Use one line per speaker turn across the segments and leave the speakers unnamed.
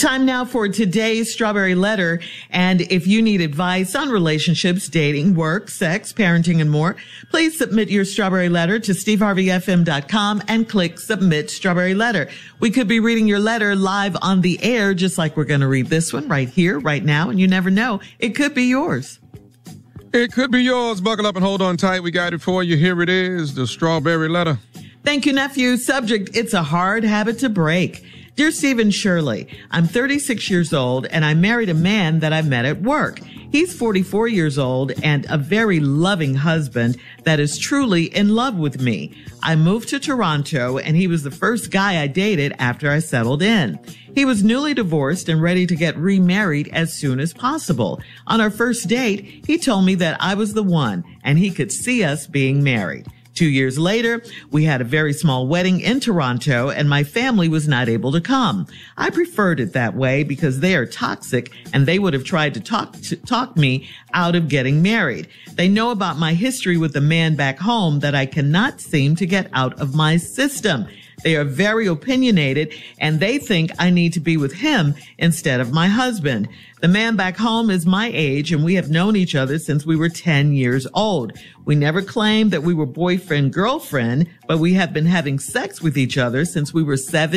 Time now for today's Strawberry Letter. And if you need advice on relationships, dating, work, sex, parenting, and more, please submit your Strawberry Letter to steveharveyfm.com and click Submit Strawberry Letter. We could be reading your letter live on the air, just like we're going to read this one right here, right now. And you never know, it could be yours.
It could be yours. Buckle up and hold on tight. We got it for you. Here it is, the Strawberry Letter.
Thank you, nephew. Subject, it's a hard habit to break. Dear Stephen Shirley, I'm 36 years old and I married a man that I met at work. He's 44 years old and a very loving husband that is truly in love with me. I moved to Toronto and he was the first guy I dated after I settled in. He was newly divorced and ready to get remarried as soon as possible. On our first date, he told me that I was the one and he could see us being married. 2 years later, we had a very small wedding in Toronto and my family was not able to come. I preferred it that way because they are toxic and they would have tried to talk me out of getting married. They know about my history with the man back home that I cannot seem to get out of my system. They are very opinionated and they think I need to be with him instead of my husband. The man back home is my age and we have known each other since we were 10 years old. We never claimed that we were boyfriend-girlfriend, but we have been having sex with each other since we were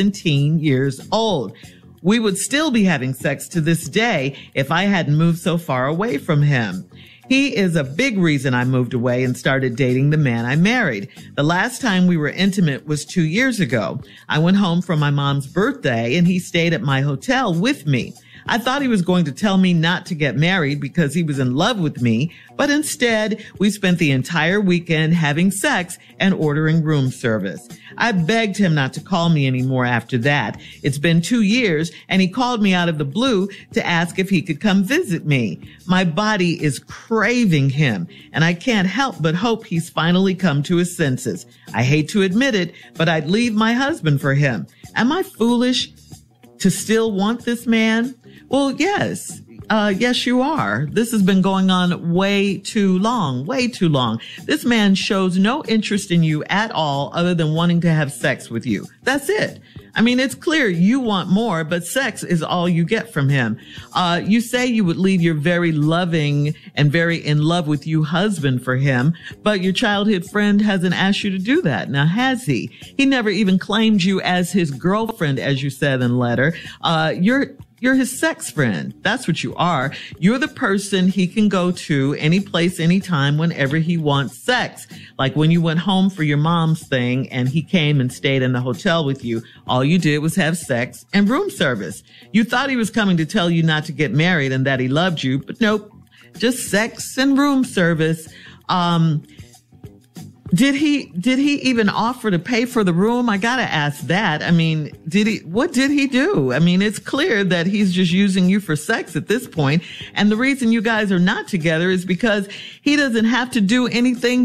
17 years old. We would still be having sex to this day if I hadn't moved so far away from him. He is a big reason I moved away and started dating the man I married. The last time we were intimate was 2 years ago. I went home for my mom's birthday and he stayed at my hotel with me. I thought he was going to tell me not to get married because he was in love with me, but instead we spent the entire weekend having sex and ordering room service. I begged him not to call me anymore after that. It's been 2 years and he called me out of the blue to ask if he could come visit me. My body is craving him and I can't help but hope he's finally come to his senses. I hate to admit it, but I'd leave my husband for him. Am I foolish to still want this man? Well, yes. Yes, you are. This has been going on way too long. This man shows no interest in you at all other than wanting to have sex with you. That's it. I mean, it's clear you want more, but sex is all you get from him. You say you would leave your very loving and very in love with you husband for him, but your childhood friend hasn't asked you to do that. Now, has he? He never even claimed you as his girlfriend, as you said in the letter. You're his sex friend. That's what you are. You're the person he can go to any place, anytime, whenever he wants sex. Like when you went home for your mom's thing and he came and stayed in the hotel with you, all you did was have sex and room service. You thought he was coming to tell you not to get married and that he loved you, but nope, just sex and room service. Did he even offer to pay for the room? I gotta ask that. I mean, what did he do? I mean, it's clear that he's just using you for sex at this point. And the reason you guys are not together is because he doesn't have to do anything